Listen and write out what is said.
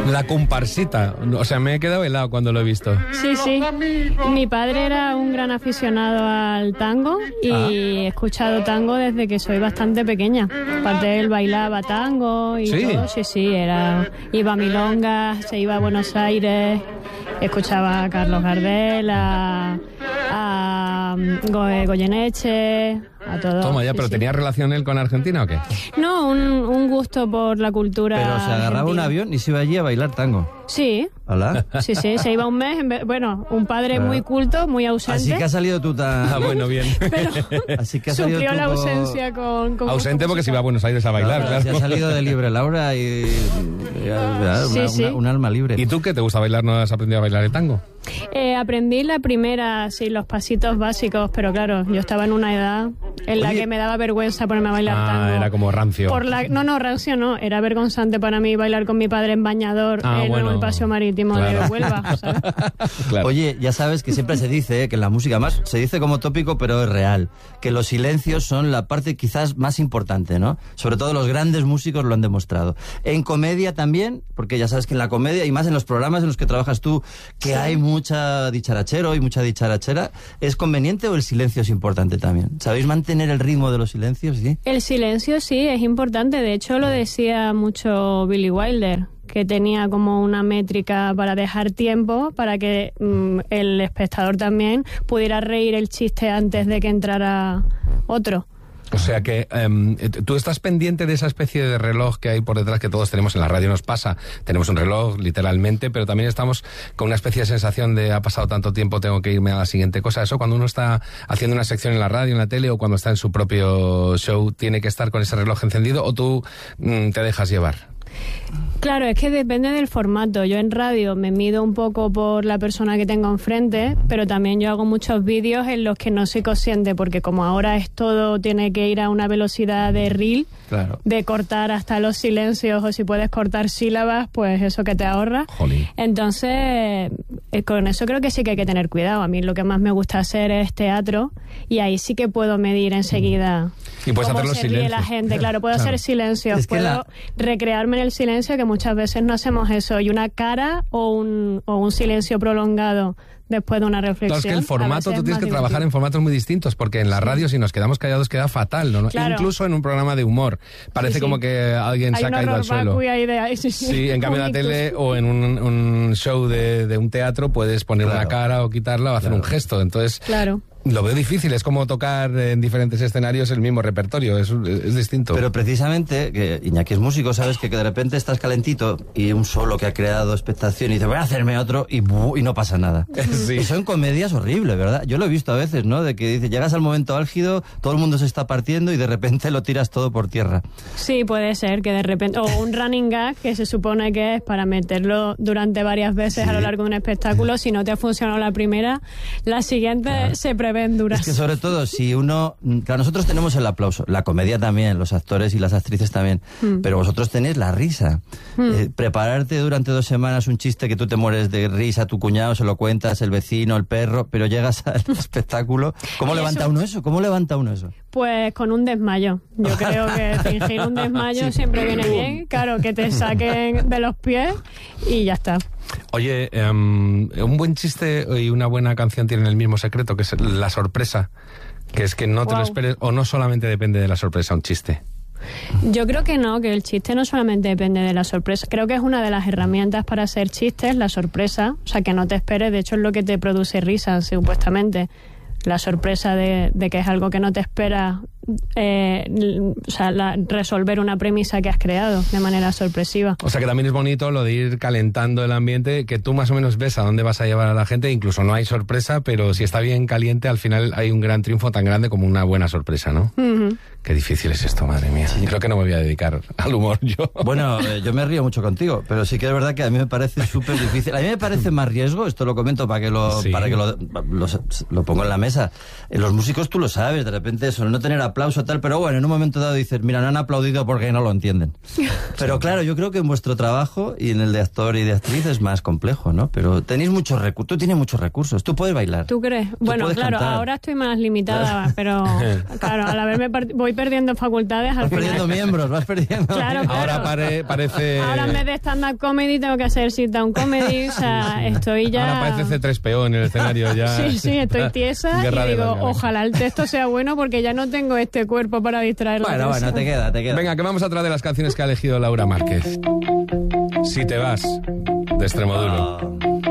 La comparsita. O sea, me he quedado helado cuando lo he visto. Sí, sí. Mi padre era un gran aficionado al tango y he escuchado tango desde que soy bastante pequeña. Aparte, él bailaba tango y todo. Sí, sí. Iba a milongas, se iba a Buenos Aires, escuchaba a Carlos Gardel, a Goyeneche, a todo. Toma ya, sí, pero sí. ¿tenía relación él con Argentina o qué? No, un gusto por la cultura. Pero se agarraba argentina. un avión y se iba allí a bailar tango. Sí. ¿Hola? Sí, sí, se iba un mes. Un padre muy culto, muy ausente. Así que has salido tú tan... Ah, bueno, bien. Pero Así que has salido suplió tú la ausencia con Ausente porque se iba a Buenos Aires a bailar, claro. Se ha salido de libre Laura y un alma libre. ¿Y tú qué te gusta bailar? ¿No has aprendido a bailar el tango? Aprendí la primera, sí, los pasitos básicos, pero claro, yo estaba en una edad en la que me daba vergüenza ponerme a bailar tango. Era como rancio. No, rancio no, era vergonzante para mí bailar con mi padre en bañador en el paseo marítimo de Huelva, ¿sabes? Claro. Oye, ya sabes que siempre se dice que en la música, más se dice como tópico, pero es real, que los silencios son la parte quizás más importante, ¿no? Sobre todo los grandes músicos lo han demostrado. En comedia también, porque ya sabes que en la comedia, y más en los programas en los que trabajas tú, que hay mucha dicharachero y mucha dicharachera, ¿es conveniente o el silencio es importante también? ¿Sabéis mantener el ritmo de los silencios? ¿Sí? El silencio sí, es importante. De hecho, lo decía mucho Billy Wilder, que tenía como una métrica para dejar tiempo para que el espectador también pudiera reír el chiste antes de que entrara otro. O sea que tú estás pendiente de esa especie de reloj que hay por detrás que todos tenemos en la radio, nos pasa. Tenemos un reloj, literalmente, pero también estamos con una especie de sensación de ha pasado tanto tiempo, tengo que irme a la siguiente cosa. Eso cuando uno está haciendo una sección en la radio, en la tele o cuando está en su propio show, ¿tiene que estar con ese reloj encendido o tú te dejas llevar? Claro, es que depende del formato. Yo en radio me mido un poco por la persona que tengo enfrente, pero también yo hago muchos vídeos en los que no soy consciente, porque como ahora es todo, tiene que ir a una velocidad de reel, Claro. de cortar hasta los silencios, o si puedes cortar sílabas, pues eso que te ahorra. Jolín. Entonces, con eso creo que sí que hay que tener cuidado. A mí lo que más me gusta hacer es teatro, y ahí sí que puedo medir enseguida Y puedes cómo hacer los se ríe silencios. la gente. Claro, puedo hacer silencios, Es que puedo recrearme en el silencio, que muchas veces no hacemos eso, y una cara o un silencio prolongado después de una reflexión. Claro, es que el a formato, veces tú es tienes más que trabajar en divertido. formatos muy distintos, porque en la radio si nos quedamos callados queda fatal, ¿no? Claro. Incluso en un programa de humor. Parece Sí, sí. como que alguien Hay se ha un caído al horror suelo. vacui ahí de ahí, sí. Sí, en cambio en la Un tele ictus. o en un show de un teatro puedes poner una cara o quitarla o hacer un gesto. Entonces, Claro. lo veo difícil. Es como tocar en diferentes escenarios el mismo repertorio. Es distinto. Pero precisamente, que Iñaki es músico, sabes que de repente estás calentito y un solo que ha creado expectación y dice, voy a hacerme otro y no pasa nada. Sí. Y son comedias horribles, ¿verdad? Yo lo he visto a veces, ¿no? De que dice, llegas al momento álgido, todo el mundo se está partiendo y de repente lo tiras todo por tierra. Sí, puede ser que de repente, o un running gag que se supone que es para meterlo durante varias veces a lo largo de un espectáculo. Si no te ha funcionado la primera, la siguiente se prevén duras. Es que sobre todo si uno... Claro, nosotros tenemos el aplauso, la comedia también, los actores y las actrices también, pero vosotros tenéis la risa. Prepararte durante 2 semanas un chiste que tú te mueres de risa, tu cuñado se lo cuentas, el vecino, el perro, pero llegas al espectáculo. ¿Cómo levanta uno eso? ¿Cómo levanta uno eso? Pues con un desmayo. Yo creo que fingir un desmayo siempre viene bien. Claro, que te saquen de los pies y ya está. Oye, un buen chiste y una buena canción tienen el mismo secreto, que es la sorpresa. Que es que no te lo esperes, o no solamente depende de la sorpresa un chiste. Yo creo que no, que el chiste no solamente depende de la sorpresa. Creo que es una de las herramientas para hacer chistes, la sorpresa. O sea, que no te esperes, de hecho es lo que te produce risa, supuestamente. La sorpresa de que es algo que no te esperas, resolver una premisa que has creado de manera sorpresiva. O sea que también es bonito lo de ir calentando el ambiente, que tú más o menos ves a dónde vas a llevar a la gente, incluso no hay sorpresa, pero si está bien caliente, al final hay un gran triunfo tan grande como una buena sorpresa, ¿no? Qué difícil es esto, madre mía. Sí. Creo que no me voy a dedicar al humor yo. Bueno, yo me río mucho contigo, pero sí que es verdad que a mí me parece súper difícil. A mí me parece más riesgo, esto lo comento para que lo pongo en la mesa. Los músicos tú lo sabes, de repente suelen no tener apoyo aplauso tal, pero bueno, en un momento dado dices, mira, no han aplaudido porque no lo entienden. Pero claro, yo creo que en vuestro trabajo y en el de actor y de actriz es más complejo, ¿no? Pero tenéis muchos recursos, tú tienes muchos recursos, tú puedes bailar. ¿Tú crees? Bueno, claro, cantar. ahora estoy más limitada, pero claro, al haberme voy perdiendo facultades al Vas final. perdiendo miembros, vas perdiendo. Claro, Ahora parece... Ahora en vez de stand-up comedy tengo que hacer sit-down comedy, o sea, estoy ya... Ahora parece C3PO en el escenario ya. Sí, estoy tiesa Guerra y de digo, las Galaxias. ojalá el texto sea bueno porque ya no tengo este cuerpo para distraer la Bueno, atención. te queda. Venga, que vamos atrás de las canciones que ha elegido Laura Márquez. Si te vas, de Extremoduro.